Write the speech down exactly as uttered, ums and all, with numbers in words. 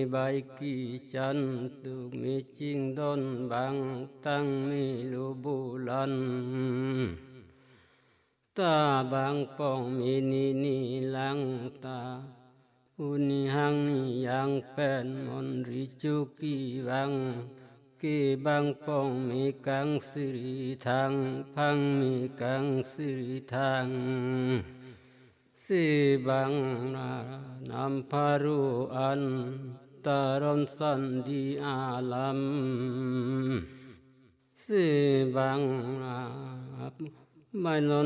ใบกี่จันตุมีจริงดนบังตั้งมีลูบุลันตาบางปองมีนีนีลังตาอุนิหังนิยังเป็นมนริจุกีวังกีบางปองมีกังสิริทังพังมีกังสิริทังสิบังนานัมพารุอันตารนสันดีอาลัมสิบังนาไม่น